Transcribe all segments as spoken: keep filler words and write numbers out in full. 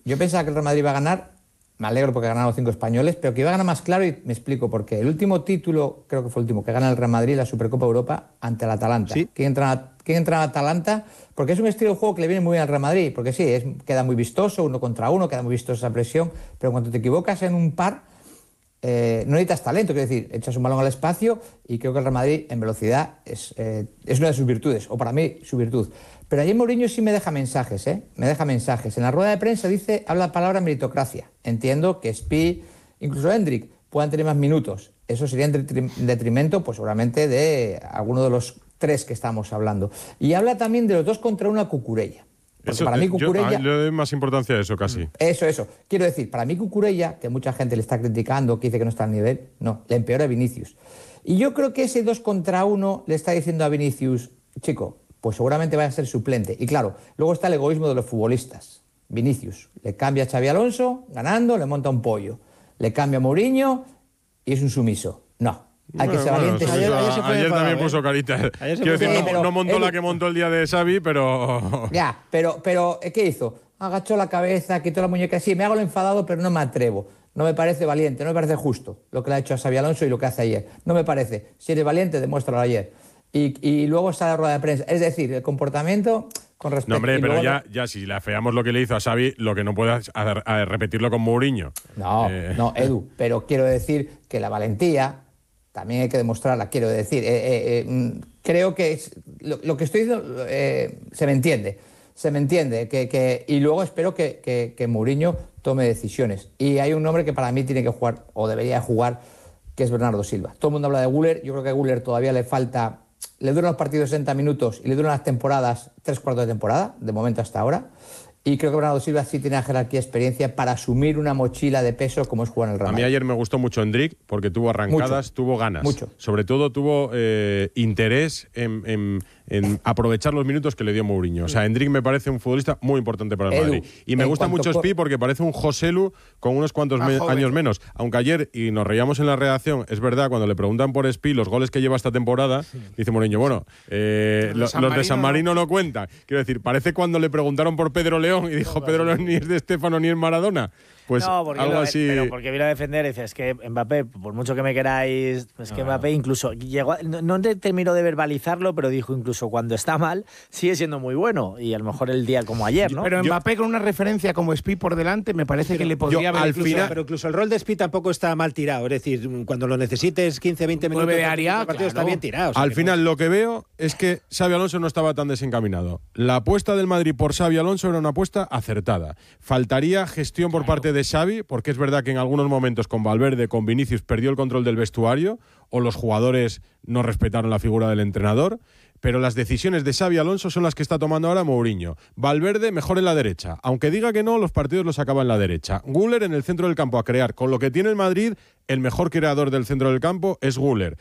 yo pensaba que el Real Madrid iba a ganar, me alegro porque ganaron los cinco españoles, pero que iba a ganar más claro y me explico por qué. El último título, creo que fue el último, que gana el Real Madrid, la Supercopa Europa, ante el Atalanta. ¿Sí? ¿Quién entra, ¿Quién entra en Atalanta? Porque es un estilo de juego que le viene muy bien al Real Madrid, porque sí, es, queda muy vistoso, uno contra uno, queda muy vistosa esa presión, pero cuando te equivocas en un par, eh, no necesitas talento, quiero decir, echas un balón al espacio y creo que el Real Madrid en velocidad es, eh, es una de sus virtudes, o para mí su virtud. Pero allí Mourinho sí me deja mensajes, ¿eh? Me deja mensajes. En la rueda de prensa dice, habla la palabra meritocracia. Entiendo que Spi, incluso Hendrik, puedan tener más minutos. Eso sería en detrimento, pues seguramente, de alguno de los tres que estamos hablando. Y habla también de los dos contra una Cucurella. Porque Eso, para mí Cucurella... Yo, le doy más importancia a eso casi. Eso, eso. Quiero decir, para mí Cucurella, que mucha gente le está criticando, que dice que no está al nivel, no, le empeora a Vinicius. Y yo creo que ese dos contra uno le está diciendo a Vinicius, chico, pues seguramente va a ser suplente. Y claro, luego está el egoísmo de los futbolistas. Vinicius le cambia a Xabi Alonso, ganando, le monta un pollo. Le cambia a Mourinho y es un sumiso. No, hay bueno, que ser bueno, valiente. Ayer, ayer, se ayer también puso carita. Quiero decir, no, pero, no montó Edu, la que montó el día de Xavi, pero... Ya, pero, pero ¿qué hizo? Agachó la cabeza, quitó la muñeca. Sí, me hago el enfadado, pero no me atrevo. No me parece valiente, no me parece justo lo que le ha hecho a Xabi Alonso y lo que hace ayer. No me parece. Si eres valiente, demuéstralo ayer. Y, y luego está la rueda de prensa. Es decir, el comportamiento con respecto... No, hombre, y pero luego... ya, ya si le afeamos lo que le hizo a Xavi, lo que no puede es a, a repetirlo con Mourinho. No, eh... no, Edu, pero quiero decir que la valentía también hay que demostrarla, quiero decir. Eh, eh, eh, creo que es, lo, lo que estoy diciendo eh, se me entiende, se me entiende. Que, que, y luego espero que, que, que Mourinho tome decisiones. Y hay un nombre que para mí tiene que jugar, o debería jugar, que es Bernardo Silva. Todo el mundo habla de Güler, yo creo que a Güler todavía le falta... Le duran los partidos sesenta minutos y le duran las temporadas tres cuartos de temporada, de momento hasta ahora. Y creo que Bernardo Silva sí tiene la jerarquía y experiencia para asumir una mochila de peso como es jugar en el Real Madrid. A mí ayer me gustó mucho Hendrik porque tuvo arrancadas, mucho, tuvo ganas. Mucho. Sobre todo tuvo eh, interés en, en, en aprovechar los minutos que le dio Mourinho. O sea, Hendrik me parece un futbolista muy importante para el Edu, Madrid. Y me gusta mucho Spi porque parece un Joselu con unos cuantos me años menos. Aunque ayer, y nos reíamos en la redacción, es verdad, cuando le preguntan por Spi los goles que lleva esta temporada, sí. dice Mourinho, bueno, eh, los, de San, los de San Marino no, no cuentan. Quiero decir, parece cuando le preguntaron por Pedro León y dijo, no, Pedro León ni es de Estefano ni es Maradona. Pues no, porque algo lo, así. Pero porque vino a defender, dice, es que Mbappé, por mucho que me queráis, es que no, Mbappé incluso llegó, a, no, no terminó de verbalizarlo, pero dijo incluso cuando está mal, sigue siendo muy bueno. Y a lo mejor el día como ayer, ¿no? Pero yo, Mbappé con una referencia como Spi por delante, me parece pero, que le podría haber al incluso, final. Pero incluso el rol de Spi tampoco está mal tirado. Es decir, cuando lo necesites quince, veinte minutos, de área, el partido claro. está bien tirado. O sea, al que final, pues... lo que veo es que Xabi Alonso no estaba tan desencaminado. La apuesta del Madrid por Xabi Alonso era una apuesta acertada. Faltaría gestión por claro. parte de Xavi, porque es verdad que en algunos momentos con Valverde, con Vinicius, perdió el control del vestuario o los jugadores no respetaron la figura del entrenador, pero las decisiones de Xabi Alonso son las que está tomando ahora Mourinho. Valverde mejor en la derecha, aunque diga que no, los partidos los acaba en la derecha. Güler en el centro del campo a crear, con lo que tiene el Madrid, el mejor creador del centro del campo es Güler.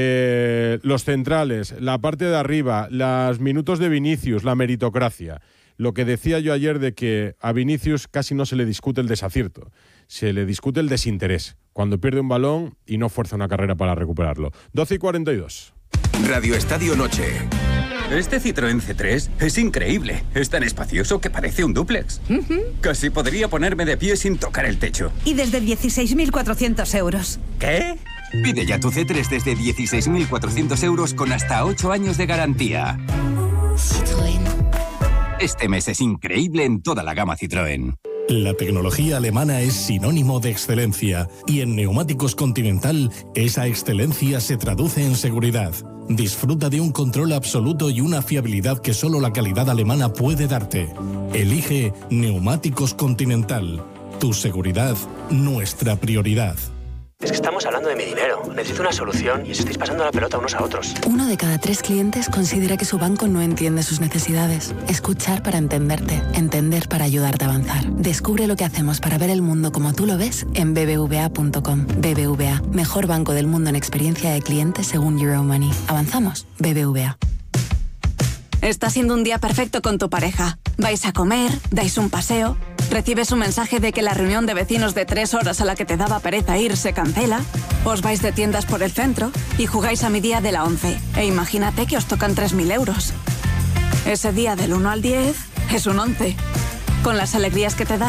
Eh, los centrales, la parte de arriba, los minutos de Vinicius, la meritocracia. Lo que decía yo ayer de que a Vinicius casi no se le discute el desacierto, se le discute el desinterés, cuando pierde un balón y no fuerza una carrera para recuperarlo. doce y cuarenta y dos. Radio Estadio Noche. Este Citroën C tres es increíble. Es tan espacioso que parece un dúplex. Uh-huh. Casi podría ponerme de pie sin tocar el techo. Y desde dieciséis mil cuatrocientos euros. ¿Qué? Pide ya tu C tres desde dieciséis mil cuatrocientos euros con hasta ocho años de garantía. Citroën. Este mes es increíble en toda la gama Citroën. La tecnología alemana es sinónimo de excelencia y en Neumáticos Continental esa excelencia se traduce en seguridad. Disfruta de un control absoluto y una fiabilidad que solo la calidad alemana puede darte. Elige Neumáticos Continental. Tu seguridad, nuestra prioridad. Es que estamos hablando de mi dinero. Necesito una solución y os estáis pasando la pelota unos a otros. Uno de cada tres clientes considera que su banco no entiende sus necesidades. Escuchar para entenderte. Entender para ayudarte a avanzar. Descubre lo que hacemos para ver el mundo como tú lo ves en b b v a punto com. B B V A, mejor banco del mundo en experiencia de cliente según Euromoney. ¿Avanzamos? B B V A. Está siendo un día perfecto con tu pareja. Vais a comer, dais un paseo, recibes un mensaje de que la reunión de vecinos de tres horas a la que te daba pereza ir se cancela, os vais de tiendas por el centro y jugáis a mi día de la once. E imagínate que os tocan tres mil euros. Ese día del uno al diez es un once. Con las alegrías que te da